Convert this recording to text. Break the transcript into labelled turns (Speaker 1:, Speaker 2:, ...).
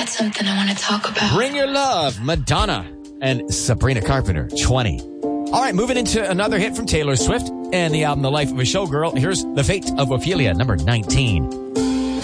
Speaker 1: something I want to talk about.
Speaker 2: Bring Your Love, Madonna and Sabrina Carpenter, 20. All right, moving into another hit from Taylor Swift and the album The Life of a Showgirl. Here's The Fate of Ophelia, number 19.